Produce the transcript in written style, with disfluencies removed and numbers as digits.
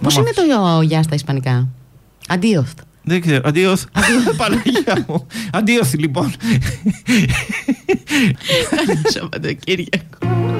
Πώς είναι το γεια στα ισπανικά? Αντίοθ. Δεν ξέρω. Αντίοθ. Παναγία μου. Αντίοθ, λοιπόν. Καλό Σαββατοκύριακο.